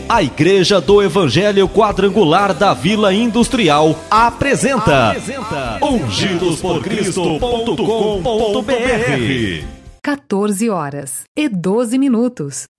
A Igreja do Evangelho Quadrangular da Vila Industrial apresenta ungidosporcristo.com.br. 14 horas e 12 minutos.